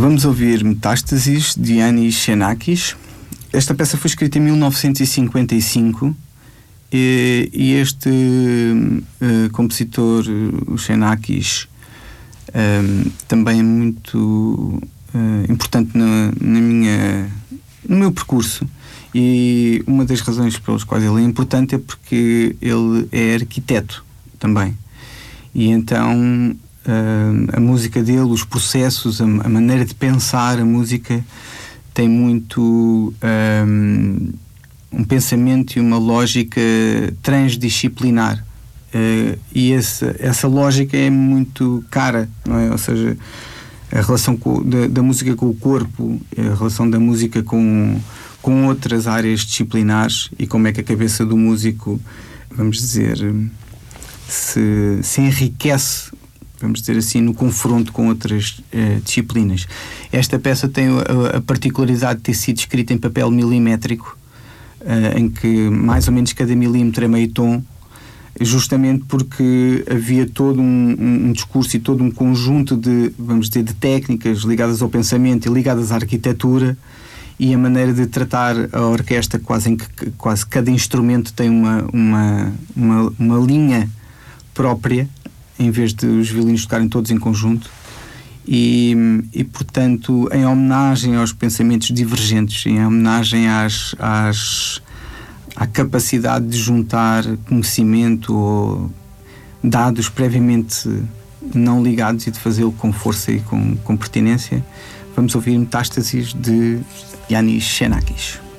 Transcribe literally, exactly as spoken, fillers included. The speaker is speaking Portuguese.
Vamos ouvir Metástases, de Yanis Xenakis. Esta peça foi escrita em mil novecentos e cinquenta e cinco e, e este uh, compositor, o Xenakis, uh, também é muito uh, importante na, na minha, no meu percurso. E uma das razões pelas quais ele é importante é porque ele é arquiteto também. E então Uh, a música dele, os processos, a, a maneira de pensar a música tem muito um, um pensamento e uma lógica transdisciplinar, uh, e essa, essa lógica é muito cara, não é? Ou seja, a relação com, da, da música com o corpo, a relação da música com, com outras áreas disciplinares, e como é que a cabeça do músico, vamos dizer, se, se enriquece, vamos dizer assim, no confronto com outras uh, disciplinas. Esta peça tem a, a particularidade de ter sido escrita em papel milimétrico, uh, em que mais ou menos cada milímetro é meio tom, justamente porque havia todo um, um, um discurso e todo um conjunto de, vamos dizer, de técnicas ligadas ao pensamento e ligadas à arquitetura, e a maneira de tratar a orquestra, quase em que quase cada instrumento tem uma, uma, uma, uma linha própria, em vez de os violinos tocarem todos em conjunto, e, e portanto, em homenagem aos pensamentos divergentes, em homenagem às, às, à capacidade de juntar conhecimento ou dados previamente não ligados e de fazê-lo com força e com, com pertinência, vamos ouvir Metástases, de Yanis Xenakis.